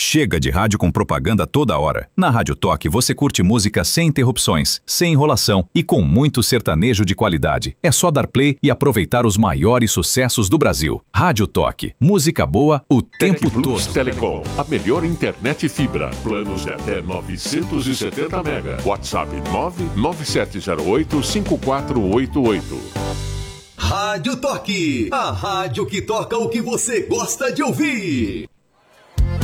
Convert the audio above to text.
Chega de rádio com propaganda toda hora. Na Rádio Toque você curte música sem interrupções, sem enrolação e com muito sertanejo de qualidade. É só dar play e aproveitar os maiores sucessos do Brasil. Rádio Toque. Música boa o tempo todo. Telecom, a melhor internet fibra. Planos de até 970 mega. WhatsApp 997085488. Rádio Toque, a rádio que toca o que você gosta de ouvir.